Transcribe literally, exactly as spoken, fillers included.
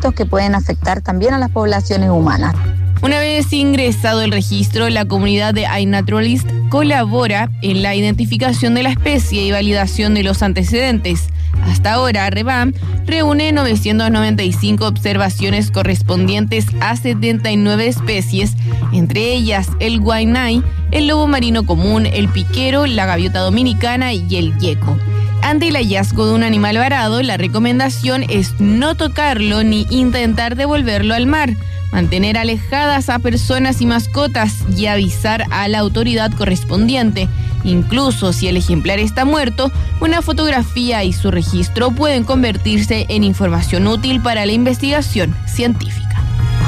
efectos que pueden afectar también a las poblaciones humanas. Una vez ingresado el registro, la comunidad de iNaturalist colabora en la identificación de la especie y validación de los antecedentes. Hasta ahora, REVAM reúne novecientas noventa y cinco observaciones correspondientes a setenta y nueve especies, entre ellas el guainay, el lobo marino común, el piquero, la gaviota dominicana y el gecko. Ante el hallazgo de un animal varado, la recomendación es no tocarlo ni intentar devolverlo al mar, mantener alejadas a personas y mascotas y avisar a la autoridad correspondiente. Incluso si el ejemplar está muerto, una fotografía y su registro pueden convertirse en información útil para la investigación científica.